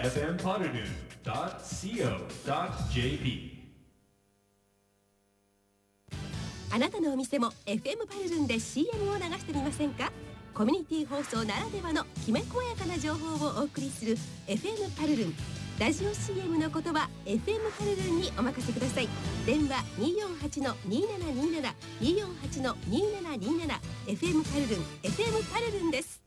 fmparuden.co.jp。 あなたのお店も FM パルルンで CM を流してみませんか？コミュニティ放送ならではのきめ細やかな情報をお送りする FM パルルン。ラジオ CM の言葉 FM パルルンにお任せください。電話 248-2727 248-2727 FM パルルン FM パルルンです。